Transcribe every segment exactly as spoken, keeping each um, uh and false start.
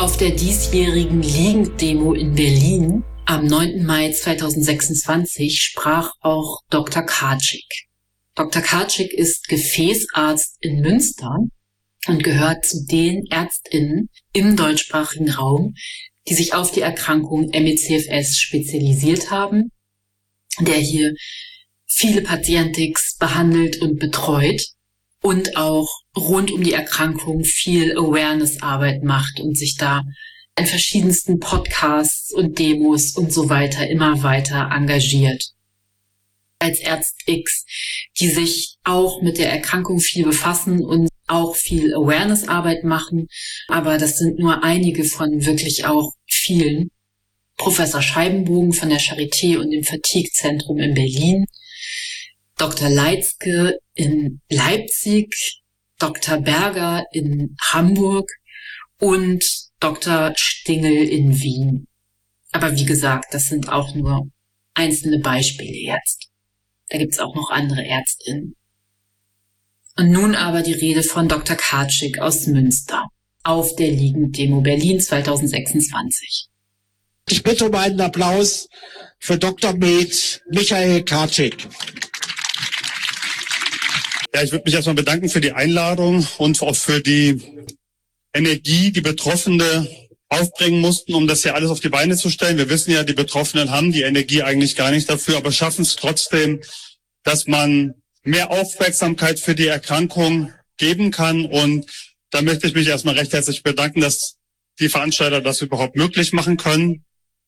Auf der diesjährigen Liegen-Demo in Berlin am neunten Mai zweitausendsechsundzwanzig sprach auch Doktor Karczyk. Doktor Karczyk ist Gefäßarzt in Münster und gehört zu den ÄrztInnen im deutschsprachigen Raum, die sich auf die Erkrankung M E C F S spezialisiert haben, der hier viele Patientics behandelt und betreut und auch rund um die Erkrankung viel Awareness-Arbeit macht und sich da in verschiedensten Podcasts und Demos und so weiter immer weiter engagiert. Als ÄrztIX, die sich auch mit der Erkrankung viel befassen und auch viel Awareness-Arbeit machen, aber das sind nur einige von wirklich auch vielen. Professor Scheibenbogen von der Charité und dem Fatigue-Zentrum in Berlin, Doktor Leitzke in Leipzig, Doktor Berger in Hamburg und Doktor Stingel in Wien. Aber wie gesagt, das sind auch nur einzelne Beispiele jetzt. Da gibt's auch noch andere ÄrztInnen. Und nun aber die Rede von Doktor Karczyk aus Münster auf der Liegen-Demo Berlin zweitausendsechsundzwanzig. Ich bitte um einen Applaus für Doktor Med Michael Karczyk. Ja, ich würde mich erstmal bedanken für die Einladung und auch für die Energie, die Betroffene aufbringen mussten, um das hier alles auf die Beine zu stellen. Wir wissen ja, die Betroffenen haben die Energie eigentlich gar nicht dafür, aber schaffen es trotzdem, dass man mehr Aufmerksamkeit für die Erkrankung geben kann. Und da möchte ich mich erstmal recht herzlich bedanken, dass die Veranstalter das überhaupt möglich machen können.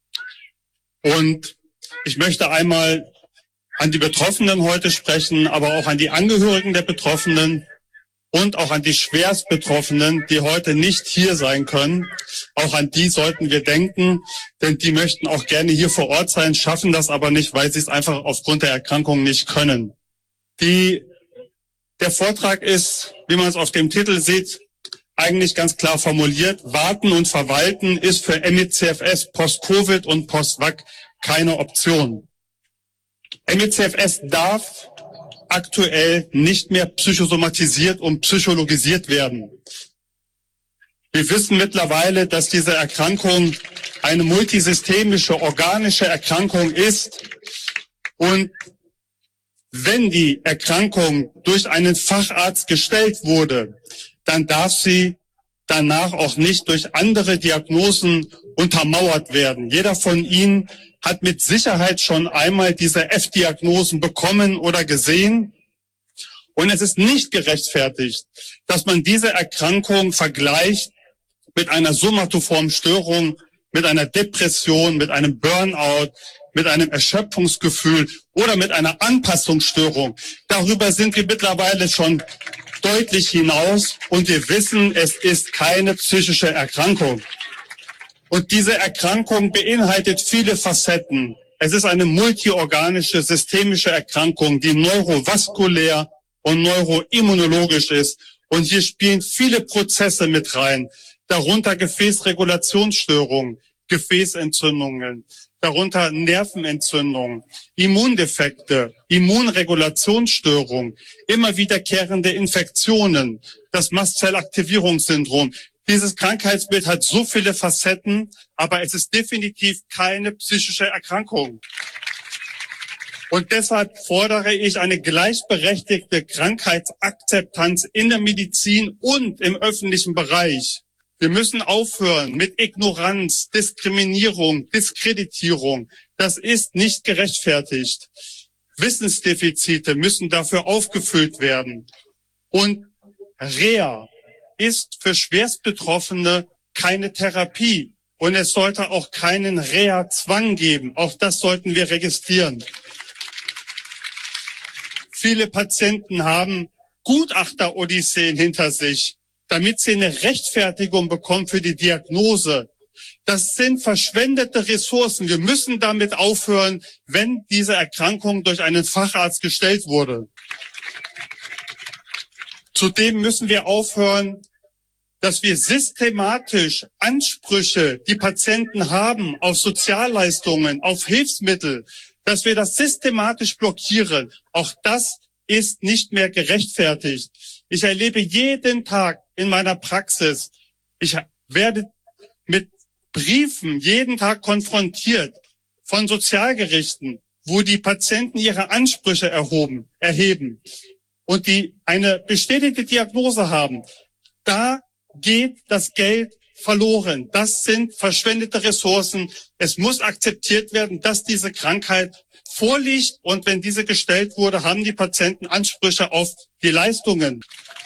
Und ich möchte einmal an die Betroffenen heute sprechen, aber auch an die Angehörigen der Betroffenen und auch an die schwerst Betroffenen, die heute nicht hier sein können. Auch an die sollten wir denken, denn die möchten auch gerne hier vor Ort sein, schaffen das aber nicht, weil sie es einfach aufgrund der Erkrankung nicht können. Die, der Vortrag ist, wie man es auf dem Titel sieht, eigentlich ganz klar formuliert. Warten und verwalten ist für M E C F S Post-Covid und Post-V A C keine Option. M E C F S darf aktuell nicht mehr psychosomatisiert und psychologisiert werden. Wir wissen mittlerweile, dass diese Erkrankung eine multisystemische, organische Erkrankung ist. Und wenn die Erkrankung durch einen Facharzt gestellt wurde, dann darf sie danach auch nicht durch andere Diagnosen untermauert werden. Jeder von Ihnen hat mit Sicherheit schon einmal diese F-Diagnosen bekommen oder gesehen. Und es ist nicht gerechtfertigt, dass man diese Erkrankung vergleicht mit einer somatoformen Störung, mit einer Depression, mit einem Burnout, mit einem Erschöpfungsgefühl oder mit einer Anpassungsstörung. Darüber sind wir mittlerweile schon deutlich hinaus und wir wissen, es ist keine psychische Erkrankung. Und diese Erkrankung beinhaltet viele Facetten. Es ist eine multiorganische, systemische Erkrankung, die neurovaskulär und neuroimmunologisch ist. Und hier spielen viele Prozesse mit rein, darunter Gefäßregulationsstörungen, Gefäßentzündungen, darunter Nervenentzündungen, Immundefekte, Immunregulationsstörungen, immer wiederkehrende Infektionen, das Mastzellaktivierungssyndrom. Dieses Krankheitsbild hat so viele Facetten, aber es ist definitiv keine psychische Erkrankung. Und deshalb fordere ich eine gleichberechtigte Krankheitsakzeptanz in der Medizin und im öffentlichen Bereich. Wir müssen aufhören mit Ignoranz, Diskriminierung, Diskreditierung. Das ist nicht gerechtfertigt. Wissensdefizite müssen dafür aufgefüllt werden. Und Reha ist für Schwerstbetroffene keine Therapie. Und es sollte auch keinen Reha-Zwang geben. Auch das sollten wir registrieren. Viele Patienten haben Gutachter-Odysseen hinter sich, damit sie eine Rechtfertigung bekommen für die Diagnose. Das sind verschwendete Ressourcen. Wir müssen damit aufhören, wenn diese Erkrankung durch einen Facharzt gestellt wurde. Zudem müssen wir aufhören, dass wir systematisch Ansprüche, die Patienten haben, auf Sozialleistungen, auf Hilfsmittel, dass wir das systematisch blockieren. Auch das ist nicht mehr gerechtfertigt. Ich erlebe jeden Tag in meiner Praxis, ich werde mit Briefen jeden Tag konfrontiert von Sozialgerichten, wo die Patienten ihre Ansprüche erhoben, erheben und die eine bestätigte Diagnose haben. Da geht das Geld verloren. Das sind verschwendete Ressourcen. Es muss akzeptiert werden, dass diese Krankheit vorliegt. Und wenn diese gestellt wurde, haben die Patienten Ansprüche auf die Leistungen.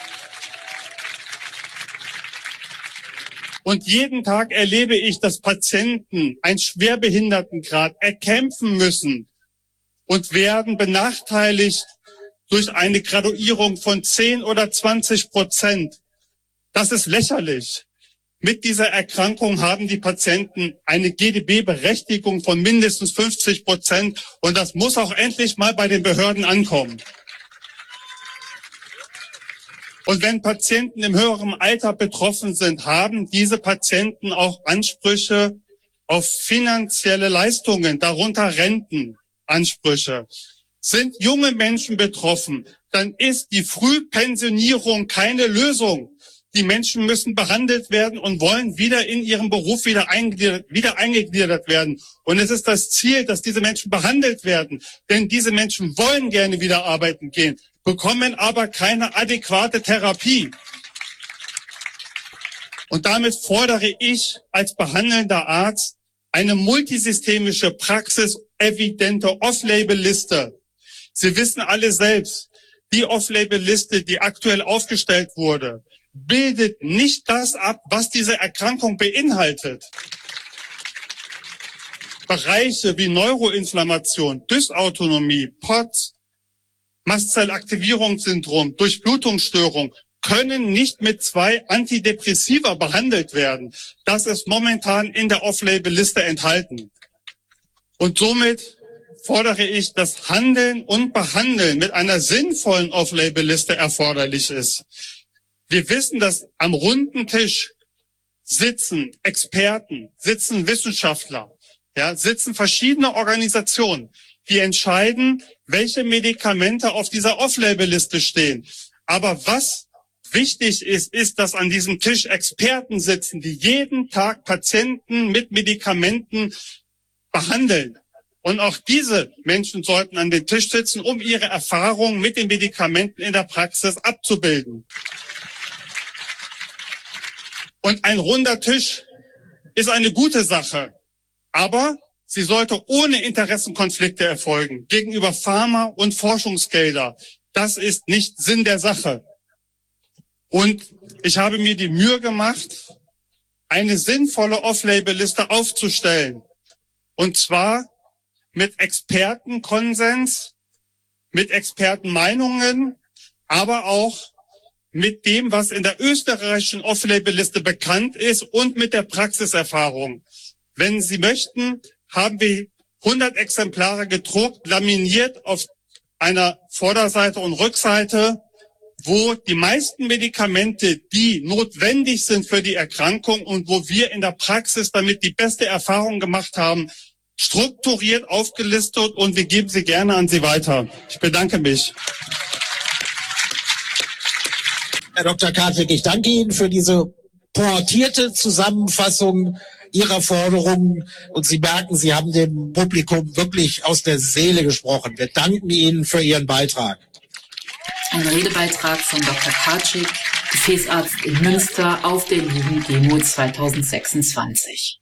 Und jeden Tag erlebe ich, dass Patienten einen Schwerbehindertengrad erkämpfen müssen und werden benachteiligt durch eine Graduierung von zehn oder zwanzig Prozent. Das ist lächerlich. Mit dieser Erkrankung haben die Patienten eine G D B-Berechtigung von mindestens fünfzig Prozent und das muss auch endlich mal bei den Behörden ankommen. Und wenn Patienten im höheren Alter betroffen sind, haben diese Patienten auch Ansprüche auf finanzielle Leistungen, darunter Rentenansprüche. Sind junge Menschen betroffen, dann ist die Frühpensionierung keine Lösung. Die Menschen müssen behandelt werden und wollen wieder in ihrem Beruf wieder eingegliedert, wieder eingegliedert werden. Und es ist das Ziel, dass diese Menschen behandelt werden. Denn diese Menschen wollen gerne wieder arbeiten gehen, bekommen aber keine adäquate Therapie. Und damit fordere ich als behandelnder Arzt eine multisystemische, praxisevidente Off-Label-Liste. Sie wissen alle selbst, die Off-Label-Liste, die aktuell aufgestellt wurde, bildet nicht das ab, was diese Erkrankung beinhaltet. Bereiche wie Neuroinflammation, Dysautonomie, P O T S, Mastzellaktivierungssyndrom, Durchblutungsstörung können nicht mit zwei Antidepressiva behandelt werden. Das ist momentan in der Off-Label-Liste enthalten. Und somit fordere ich, dass Handeln und Behandeln mit einer sinnvollen Off-Label-Liste erforderlich ist. Wir wissen, dass am runden Tisch sitzen Experten, sitzen Wissenschaftler, ja, sitzen verschiedene Organisationen, die entscheiden, welche Medikamente auf dieser Off-Label-Liste stehen. Aber was wichtig ist, ist, dass an diesem Tisch Experten sitzen, die jeden Tag Patienten mit Medikamenten behandeln. Und auch diese Menschen sollten an den Tisch sitzen, um ihre Erfahrungen mit den Medikamenten in der Praxis abzubilden. Und ein runder Tisch ist eine gute Sache, aber sie sollte ohne Interessenkonflikte erfolgen gegenüber Pharma- und Forschungsgelder. Das ist nicht Sinn der Sache. Und ich habe mir die Mühe gemacht, eine sinnvolle Off-Label-Liste aufzustellen. Und zwar mit Expertenkonsens, mit Expertenmeinungen, aber auch mit dem, was in der österreichischen Off-Label-Liste bekannt ist und mit der Praxiserfahrung. Wenn Sie möchten, haben wir hundert Exemplare gedruckt, laminiert auf einer Vorderseite und Rückseite, wo die meisten Medikamente, die notwendig sind für die Erkrankung und wo wir in der Praxis damit die beste Erfahrung gemacht haben, strukturiert aufgelistet und wir geben sie gerne an Sie weiter. Ich bedanke mich. Herr Doktor Kartwig, ich danke Ihnen für diese pointierte Zusammenfassung Ihrer Forderungen. Und Sie merken, Sie haben dem Publikum wirklich aus der Seele gesprochen. Wir danken Ihnen für Ihren Beitrag. Ein Redebeitrag von Doktor Kartwig, Gefäßarzt in Münster, auf der Jugend-Demo zwanzig sechsundzwanzig.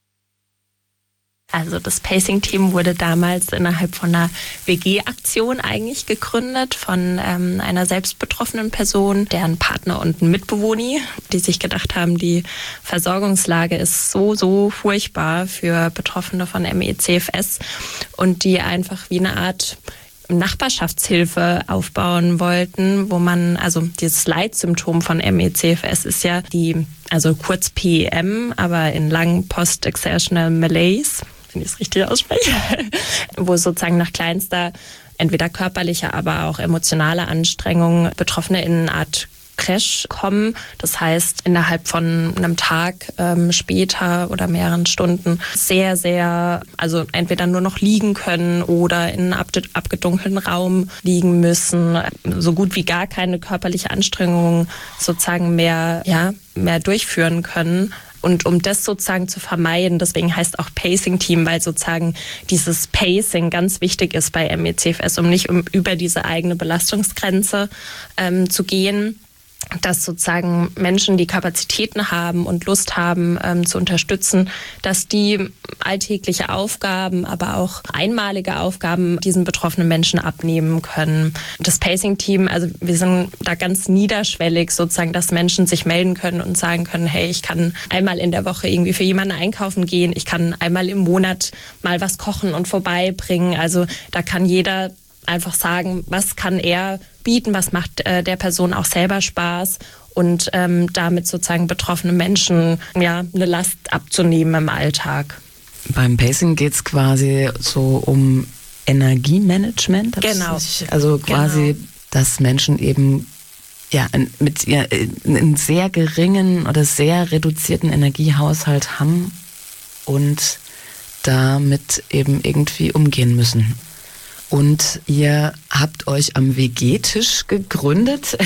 Also das Pacing-Team wurde damals innerhalb von einer W G-Aktion eigentlich gegründet von ähm, einer selbst betroffenen Person, deren Partner und ein Mitbewohner, die sich gedacht haben, die Versorgungslage ist so, so furchtbar für Betroffene von M E C F S und die einfach wie eine Art Nachbarschaftshilfe aufbauen wollten, wo man, also dieses Leitsymptom von M E C F S ist ja die, also kurz P E M, aber in lang Post-Exertional Malaise, wenn ich es richtig ausspreche, wo sozusagen nach kleinster, entweder körperlicher, aber auch emotionaler Anstrengung Betroffene in eine Art Crash kommen. Das heißt, innerhalb von einem Tag ähm, später oder mehreren Stunden sehr, sehr, also entweder nur noch liegen können oder in einem abgedunkelten Raum liegen müssen, so gut wie gar keine körperliche Anstrengung sozusagen mehr, ja, mehr durchführen können. Und um das sozusagen zu vermeiden, deswegen heißt auch Pacing-Team, weil sozusagen dieses Pacing ganz wichtig ist bei M E C F S, um nicht um über diese eigene Belastungsgrenze ähm, zu gehen, dass sozusagen Menschen, die Kapazitäten haben und Lust haben ähm, zu unterstützen, dass die alltägliche Aufgaben, aber auch einmalige Aufgaben diesen betroffenen Menschen abnehmen können. Das Pacing-Team, also wir sind da ganz niederschwellig sozusagen, dass Menschen sich melden können und sagen können, hey, ich kann einmal in der Woche irgendwie für jemanden einkaufen gehen, ich kann einmal im Monat mal was kochen und vorbeibringen. Also da kann jeder einfach sagen, was kann er bieten, was macht äh, der Person auch selber Spaß und ähm, damit sozusagen betroffene Menschen ja eine Last abzunehmen im Alltag. Beim Pacing geht es quasi so um Energiemanagement. Genau. Also quasi, genau. dass Menschen eben ja mit ihr einen sehr geringen oder sehr reduzierten Energiehaushalt haben und damit eben irgendwie umgehen müssen. Und ihr habt euch am W G-Tisch gegründet.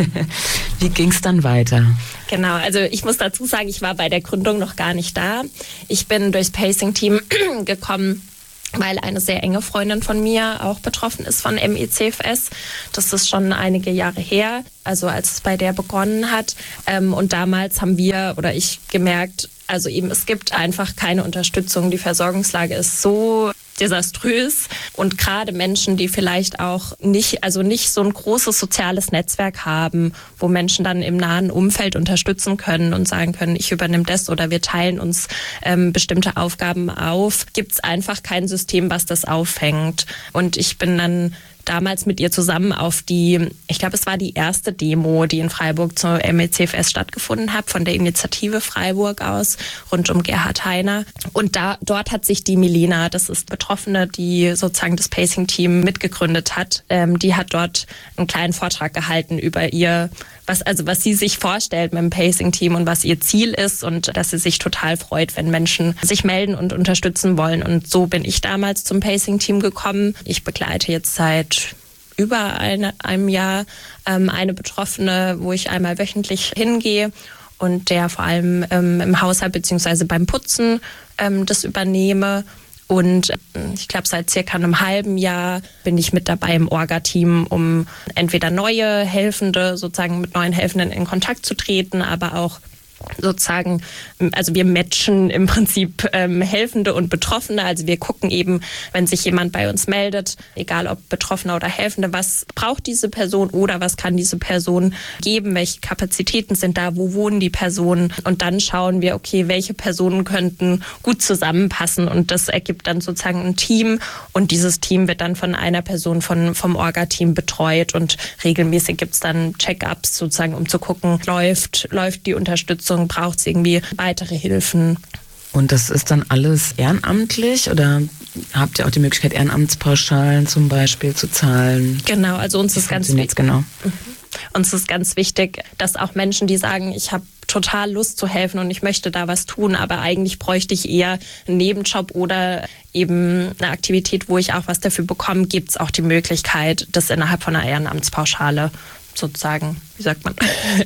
Wie ging es dann weiter? Genau, also ich muss dazu sagen, ich war bei der Gründung noch gar nicht da. Ich bin durchs Pacing-Team gekommen, weil eine sehr enge Freundin von mir auch betroffen ist von M E C F S. Das ist schon einige Jahre her, also als es bei der begonnen hat. Und damals haben wir oder ich gemerkt, also eben es gibt einfach keine Unterstützung. Die Versorgungslage ist so desaströs und gerade Menschen, die vielleicht auch nicht, also nicht so ein großes soziales Netzwerk haben, wo Menschen dann im nahen Umfeld unterstützen können und sagen können, ich übernehme das oder wir teilen uns ähm, bestimmte Aufgaben auf, gibt es einfach kein System, was das auffängt. Und ich bin dann damals mit ihr zusammen auf die, ich glaube, es war die erste Demo, die in Freiburg zur M E C F S stattgefunden hat, von der Initiative Freiburg aus, rund um Gerhard Heiner. Und da, dort hat sich die Milena, das ist Betroffene, die sozusagen das Pacing-Team mitgegründet hat, ähm, die hat dort einen kleinen Vortrag gehalten über ihr, was, also was sie sich vorstellt mit dem Pacing-Team und was ihr Ziel ist und dass sie sich total freut, wenn Menschen sich melden und unterstützen wollen. Und so bin ich damals zum Pacing-Team gekommen. Ich begleite jetzt seit über eine, einem Jahr ähm, eine Betroffene, wo ich einmal wöchentlich hingehe und der vor allem ähm, im Haushalt bzw. beim Putzen ähm, das übernehme. Und ich glaube, seit circa einem halben Jahr bin ich mit dabei im Orga-Team, um entweder neue Helfende, sozusagen mit neuen Helfenden in Kontakt zu treten, aber auch sozusagen, also wir matchen im Prinzip ähm, Helfende und Betroffene. Also wir gucken eben, wenn sich jemand bei uns meldet, egal ob Betroffener oder Helfende, was braucht diese Person oder was kann diese Person geben, welche Kapazitäten sind da, wo wohnen die Personen und dann schauen wir, okay, welche Personen könnten gut zusammenpassen und das ergibt dann sozusagen ein Team und dieses Team wird dann von einer Person von, vom Orga-Team betreut und regelmäßig gibt es dann Check-ups sozusagen, um zu gucken, läuft, läuft die Unterstützung, braucht es irgendwie weitere Hilfen. Und das ist dann alles ehrenamtlich oder habt ihr auch die Möglichkeit, Ehrenamtspauschalen zum Beispiel zu zahlen? Genau, also uns Wie ist ganz wichtig. Genau. Mhm. Uns ist ganz wichtig, dass auch Menschen, die sagen, ich habe total Lust zu helfen und ich möchte da was tun, aber eigentlich bräuchte ich eher einen Nebenjob oder eben eine Aktivität, wo ich auch was dafür bekomme, gibt es auch die Möglichkeit, das innerhalb von einer Ehrenamtspauschale sozusagen, wie sagt man,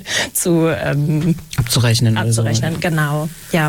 zu ähm, abzurechnen. Abzurechnen, also. Genau, ja.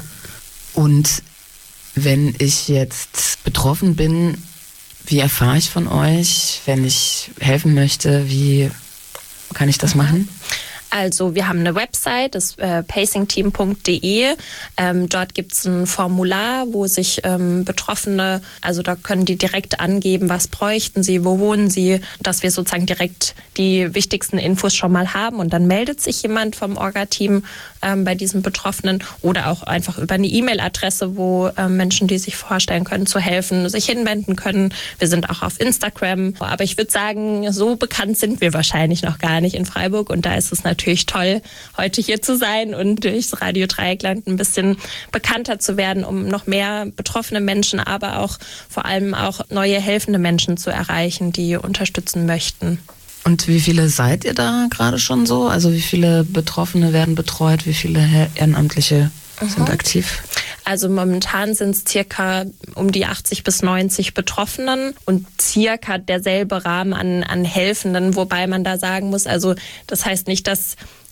Und wenn ich jetzt betroffen bin, wie erfahre ich von euch? Wenn ich helfen möchte, wie kann ich das machen? Also wir haben eine Website, das ist äh, pacingteam punkt de. Ähm, dort gibt es ein Formular, wo sich ähm, Betroffene, also da können die direkt angeben, was bräuchten sie, wo wohnen sie, dass wir sozusagen direkt die wichtigsten Infos schon mal haben und dann meldet sich jemand vom Orga-Team ähm, bei diesen Betroffenen oder auch einfach über eine E-Mail-Adresse, wo ähm, Menschen, die sich vorstellen können, zu helfen, sich hinwenden können. Wir sind auch auf Instagram, aber ich würde sagen, so bekannt sind wir wahrscheinlich noch gar nicht in Freiburg und da ist es natürlich natürlich toll, heute hier zu sein und durchs Radio Dreieckland ein bisschen bekannter zu werden, um noch mehr betroffene Menschen, aber auch vor allem auch neue helfende Menschen zu erreichen, die unterstützen möchten. Und wie viele seid ihr da gerade schon so? Also wie viele Betroffene werden betreut? Wie viele Ehrenamtliche mhm. sind aktiv? Also momentan sind es circa um die achtzig bis neunzig Betroffenen und circa derselbe Rahmen an, an Helfenden, wobei man da sagen muss, also das heißt nicht, dass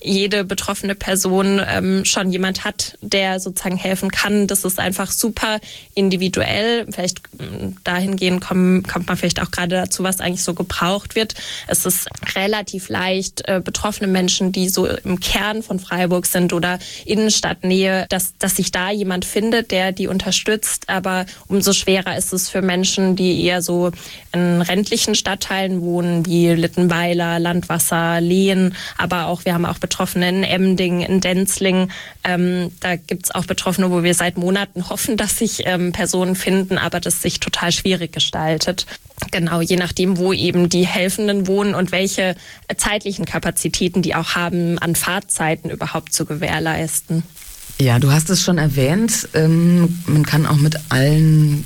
jede betroffene Person ähm, schon jemand hat, der sozusagen helfen kann. Das ist einfach super individuell. Vielleicht dahingehend kommen, kommt man vielleicht auch gerade dazu, was eigentlich so gebraucht wird. Es ist relativ leicht, äh, betroffene Menschen, die so im Kern von Freiburg sind oder Innenstadtnähe, dass, dass sich da jemand findet, der die unterstützt. Aber umso schwerer ist es für Menschen, die eher so in ländlichen Stadtteilen wohnen, wie Littenweiler, Landwasser, Lehen. Aber auch, wir haben auch Betroffene in Emding, in Denzling. Ähm, da gibt es auch Betroffene, wo wir seit Monaten hoffen, dass sich ähm, Personen finden, aber das sich total schwierig gestaltet. Genau, je nachdem, wo eben die Helfenden wohnen und welche zeitlichen Kapazitäten die auch haben, an Fahrtzeiten überhaupt zu gewährleisten. Ja, du hast es schon erwähnt, ähm, man kann auch mit allen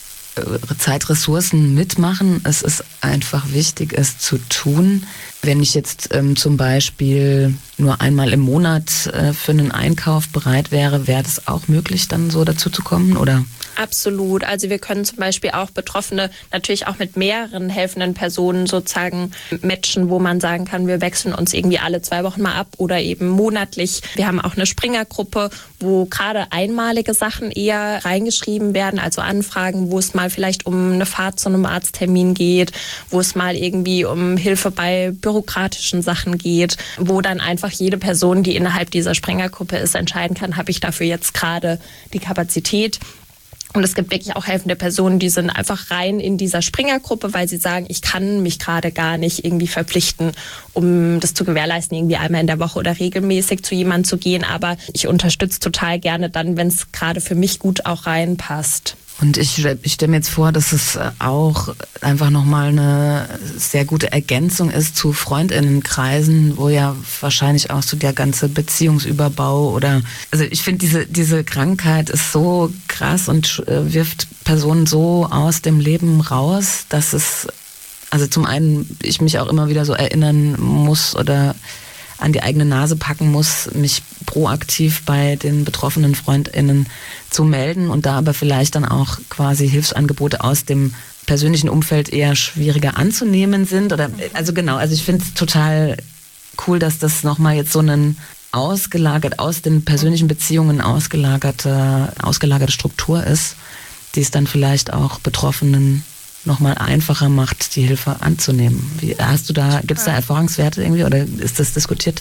äh, Zeitressourcen mitmachen. Es ist einfach wichtig, es zu tun. Wenn ich jetzt ähm, zum Beispiel nur einmal im Monat äh, für einen Einkauf bereit wäre, wäre das auch möglich, dann so dazu zu kommen, oder? Absolut. Also wir können zum Beispiel auch Betroffene natürlich auch mit mehreren helfenden Personen sozusagen matchen, wo man sagen kann, wir wechseln uns irgendwie alle zwei Wochen mal ab oder eben monatlich. Wir haben auch eine Springergruppe, wo gerade einmalige Sachen eher reingeschrieben werden, also Anfragen, wo es mal vielleicht um eine Fahrt zu einem Arzttermin geht, wo es mal irgendwie um Hilfe bei bürokratischen Sachen geht, wo dann einfach jede Person, die innerhalb dieser Springergruppe ist, entscheiden kann, habe ich dafür jetzt gerade die Kapazität. Und es gibt wirklich auch helfende Personen, die sind einfach rein in dieser Springergruppe, weil sie sagen, ich kann mich gerade gar nicht irgendwie verpflichten, um das zu gewährleisten, irgendwie einmal in der Woche oder regelmäßig zu jemandem zu gehen. Aber ich unterstütze total gerne dann, wenn es gerade für mich gut auch reinpasst. Und ich, ich stelle mir jetzt vor, dass es auch einfach nochmal eine sehr gute Ergänzung ist zu FreundInnenkreisen, wo ja wahrscheinlich auch so der ganze Beziehungsüberbau oder, also ich finde, diese, diese Krankheit ist so krass und wirft Personen so aus dem Leben raus, dass es, also zum einen ich mich auch immer wieder so erinnern muss oder an die eigene Nase packen muss, mich proaktiv bei den betroffenen FreundInnen zu melden und da aber vielleicht dann auch quasi Hilfsangebote aus dem persönlichen Umfeld eher schwieriger anzunehmen sind. Oder also genau, also ich finde es total cool, dass das nochmal jetzt so einen ausgelagert, aus den persönlichen Beziehungen ausgelagerte, ausgelagerte Struktur ist, die es dann vielleicht auch Betroffenen nochmal einfacher macht, die Hilfe anzunehmen. Wie, hast du da, gibt es da Erfahrungswerte irgendwie oder ist das diskutiert?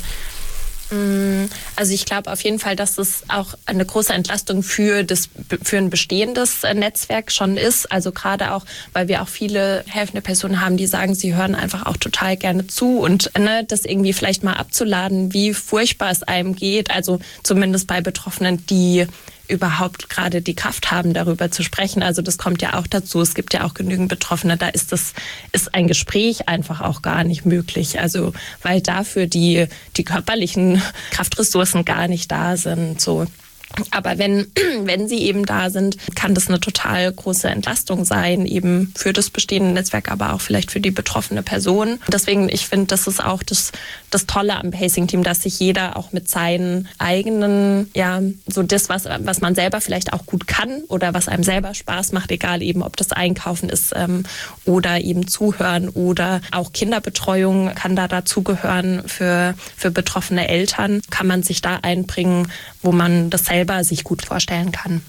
Also ich glaube auf jeden Fall, dass es auch eine große Entlastung für das für ein bestehendes Netzwerk schon ist. Also gerade auch, weil wir auch viele helfende Personen haben, die sagen, sie hören einfach auch total gerne zu und ne, das irgendwie vielleicht mal abzuladen, wie furchtbar es einem geht. Also zumindest bei Betroffenen, die überhaupt gerade die Kraft haben, darüber zu sprechen. Also das kommt ja auch dazu. Es gibt ja auch genügend Betroffene, da ist das ist ein Gespräch einfach auch gar nicht möglich. Also weil dafür die die körperlichen Kraftressourcen gar nicht da sind. So. Aber wenn, wenn sie eben da sind, kann das eine total große Entlastung sein, eben für das bestehende Netzwerk, aber auch vielleicht für die betroffene Person. Deswegen, ich finde, das ist auch das, das Tolle am Pacing-Team, dass sich jeder auch mit seinen eigenen, ja, so das, was, was man selber vielleicht auch gut kann oder was einem selber Spaß macht, egal eben, ob das Einkaufen ist ähm, oder eben Zuhören oder auch Kinderbetreuung kann da dazugehören für, für betroffene Eltern, kann man sich da einbringen, wo man das selber sich gut vorstellen kann.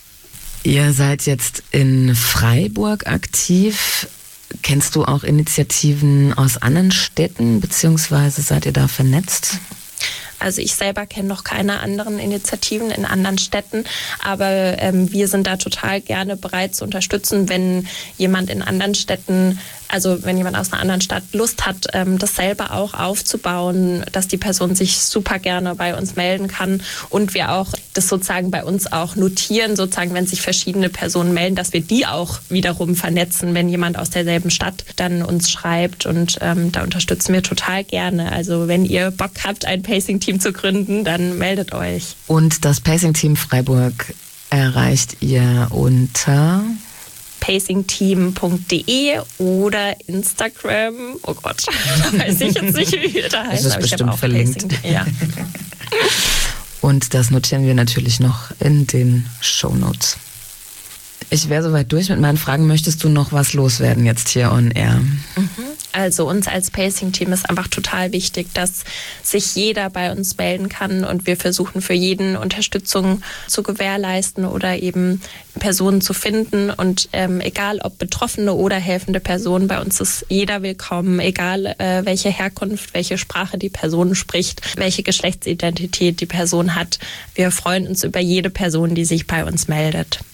Ihr seid jetzt in Freiburg aktiv. Kennst du auch Initiativen aus anderen Städten, beziehungsweise seid ihr da vernetzt? Also ich selber kenne noch keine anderen Initiativen in anderen Städten, aber ähm, wir sind da total gerne bereit zu unterstützen, wenn jemand in anderen Städten, also wenn jemand aus einer anderen Stadt Lust hat, ähm, das selber auch aufzubauen, dass die Person sich super gerne bei uns melden kann und wir auch das sozusagen bei uns auch notieren, sozusagen, wenn sich verschiedene Personen melden, dass wir die auch wiederum vernetzen, wenn jemand aus derselben Stadt dann uns schreibt und ähm, da unterstützen wir total gerne. Also wenn ihr Bock habt, ein Pacing-Team zu gründen, dann meldet euch. Und das Pacing-Team Freiburg erreicht ihr unter pacingteam punkt de oder Instagram. Oh Gott, da weiß ich jetzt nicht, wie ihr da heißt. Das ist aber bestimmt ich auch verlinkt. Pacing, ja. Und das notieren wir natürlich noch in den Shownotes. Ich wäre soweit durch mit meinen Fragen. Möchtest du noch was loswerden jetzt hier on air? Mhm. Also uns als Pacing-Team ist einfach total wichtig, dass sich jeder bei uns melden kann und wir versuchen für jeden Unterstützung zu gewährleisten oder eben Personen zu finden. Und ähm, egal ob betroffene oder helfende Personen, bei uns ist jeder willkommen, egal äh, welche Herkunft, welche Sprache die Person spricht, welche Geschlechtsidentität die Person hat. Wir freuen uns über jede Person, die sich bei uns meldet.